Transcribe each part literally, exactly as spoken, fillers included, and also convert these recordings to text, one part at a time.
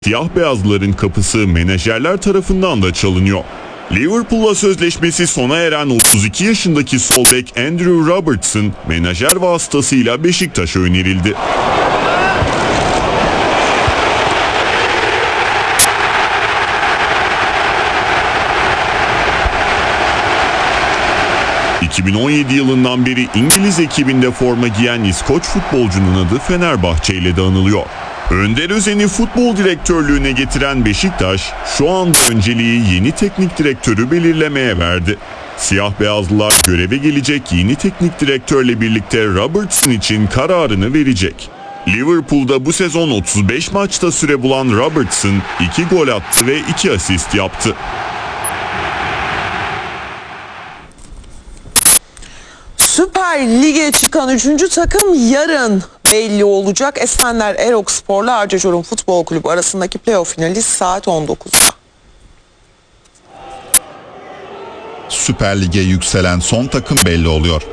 Siyah beyazların kapısı menajerler tarafından da çalınıyor. Liverpool'la sözleşmesi sona eren otuz iki yaşındaki sol bek Andrew Robertson menajer vasıtasıyla Beşiktaş'a önerildi. iki bin on yedi yılından beri İngiliz ekibinde forma giyen İskoç futbolcunun adı Fenerbahçe ile de anılıyor. Önder Özen'i futbol direktörlüğüne getiren Beşiktaş, şu anda önceliği yeni teknik direktörü belirlemeye verdi. Siyah beyazlılar göreve gelecek yeni teknik direktörle birlikte Robertson için kararını verecek. Liverpool'da bu sezon otuz beş maçta süre bulan Robertson iki gol attı ve iki asist yaptı. Süper Lig'e çıkan üçüncü takım yarın belli olacak. Esenler Erokspor'la Arcaçorum Futbol Kulübü arasındaki playoff finali saat on dokuzda. Süper Lig'e yükselen son takım belli oluyor.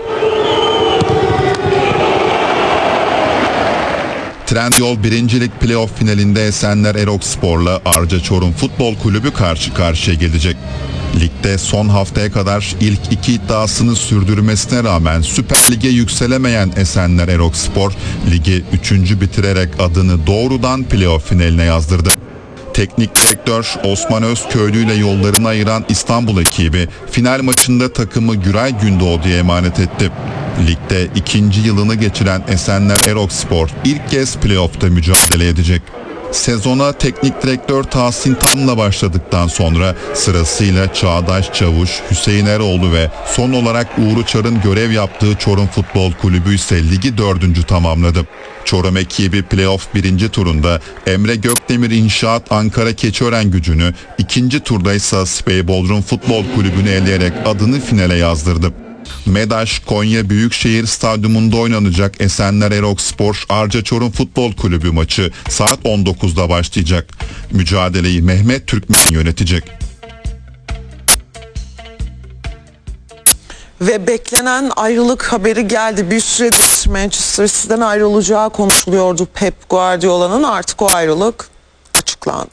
Trendyol birincilik playoff finalinde Esenler Erokspor'la Arcaçorum Futbol Kulübü karşı karşıya gelecek. Ligde son haftaya kadar ilk iki iddiasını sürdürmesine rağmen Süper Lig'e yükselemeyen Esenler Erokspor, ligi üçüncü bitirerek adını doğrudan playoff finaline yazdırdı. Teknik direktör Osman Özköylü ile yollarını ayıran İstanbul ekibi final maçında takımı Güray Gündoğdu'ya emanet etti. Ligde ikinci yılını geçiren Esenler Erokspor ilk kez playoff'ta mücadele edecek. Sezona teknik direktör Tahsin Tan'la başladıktan sonra sırasıyla Çağdaş Çavuş, Hüseyin Eroğlu ve son olarak Uğur Uçar'ın görev yaptığı Çorum Futbol Kulübü ise ligi dördüncü tamamladı. Çorum ekibi playoff birinci turunda Emre Gökdemir İnşaat Ankara Keçiören Gücü'nü, ikinci turda ise Spey Bodrum Futbol Kulübü'nü eleyerek adını finale yazdırdı. MEDAŞ Konya Büyükşehir Stadyumunda oynanacak Esenler Erokspor Arcaçorum Futbol Kulübü maçı saat on dokuzda başlayacak. Mücadeleyi Mehmet Türkmen yönetecek. Ve beklenen ayrılık haberi geldi. Bir süredir Manchester City'den ayrılacağı konuşuluyordu Pep Guardiola'nın. Artık o ayrılık açıklandı.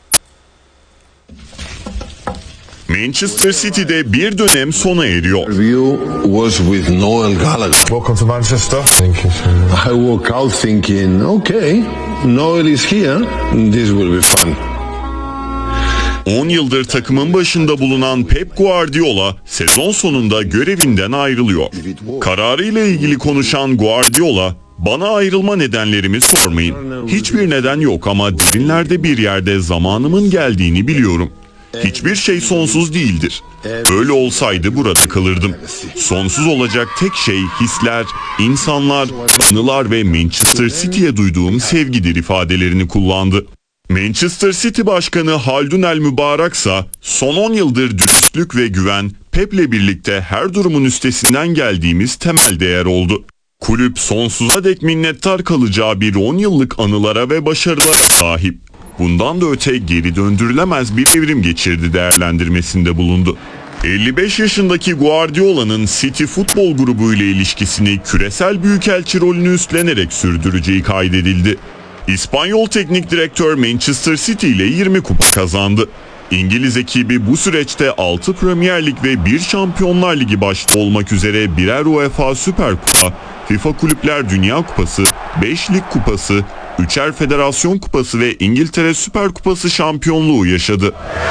Manchester City'de bir dönem sona eriyor. Was with Noel Gallagher. Welcome to Manchester. Thank you. I woke out thinking, okay, Noel is here. This will be fun. on yıldır takımın başında bulunan Pep Guardiola sezon sonunda görevinden ayrılıyor. Kararıyla ilgili konuşan Guardiola, "Bana ayrılma nedenlerimi sormayın. Hiçbir neden yok ama derinlerde bir yerde zamanımın geldiğini biliyorum. Hiçbir şey sonsuz değildir. Öyle olsaydı burada kalırdım. Sonsuz olacak tek şey hisler, insanlar, anılar ve Manchester City'ye duyduğum sevgidir" ifadelerini kullandı. Manchester City Başkanı Haldun El Mübarek ise son on yıldır dürüstlük ve güven Pep'le birlikte her durumun üstesinden geldiğimiz temel değer oldu. Kulüp sonsuza dek minnettar kalacağı bir on yıllık anılara ve başarılara sahip. Bundan da öte geri döndürülemez bir evrim geçirdi değerlendirmesinde bulundu. elli beş yaşındaki Guardiola'nın City Futbol Grubu ile ilişkisini küresel büyükelçi rolünü üstlenerek sürdüreceği kaydedildi. İspanyol teknik direktör Manchester City ile yirmi kupa kazandı. İngiliz ekibi bu süreçte altı Premier Lig ve bir Şampiyonlar Ligi başta olmak üzere birer UEFA Süper Kupa, FIFA Kulüpler Dünya Kupası, beş Lig Kupası, üçer Federasyon Kupası ve İngiltere Süper Kupası şampiyonluğu yaşadı.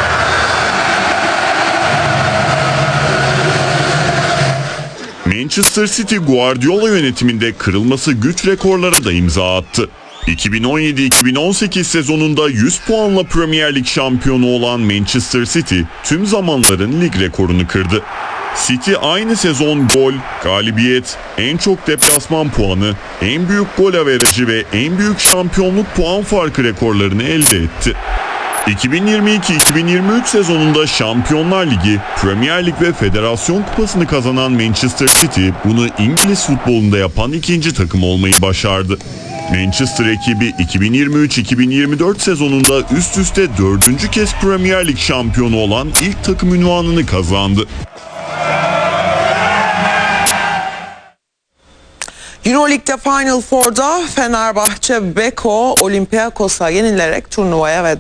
Manchester City Guardiola yönetiminde kırılması güç rekorlara da imza attı. iki bin on yedi iki bin on sekiz sezonunda yüz puanla Premier Lig şampiyonu olan Manchester City tüm zamanların lig rekorunu kırdı. City aynı sezon gol, galibiyet, en çok deplasman puanı, en büyük gol averajı ve en büyük şampiyonluk puan farkı rekorlarını elde etti. iki bin yirmi iki iki bin yirmi üç sezonunda Şampiyonlar Ligi, Premier Lig ve Federasyon Kupası'nı kazanan Manchester City bunu İngiliz futbolunda yapan ikinci takım olmayı başardı. Manchester ekibi iki bin yirmi üç iki bin yirmi dört sezonunda üst üste dördüncü kez Premier Lig şampiyonu olan ilk takım unvanını kazandı. Euroleague'de Final Four'da Fenerbahçe Beko Olympiakos'a yenilerek turnuvaya veda